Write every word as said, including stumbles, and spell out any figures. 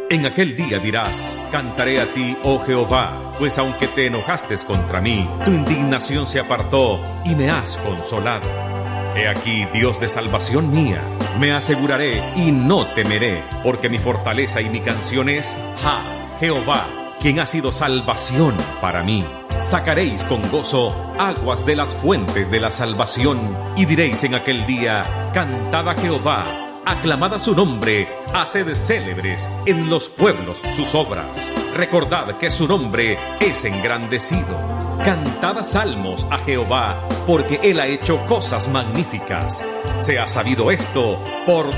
En aquel día dirás, cantaré a ti, oh Jehová, pues aunque te enojaste contra mí, tu indignación se apartó y me has consolado. He aquí, Dios de salvación mía, me aseguraré y no temeré, porque mi fortaleza y mi canción es Ja, Jehová, quien ha sido salvación para mí. Sacaréis con gozo aguas de las fuentes de la salvación, y diréis en aquel día, cantad a Jehová, aclamad a su nombre, haced célebres en los pueblos sus obras. Recordad que su nombre es engrandecido. Cantad salmos a Jehová, porque él ha hecho cosas magníficas. Se ha sabido esto por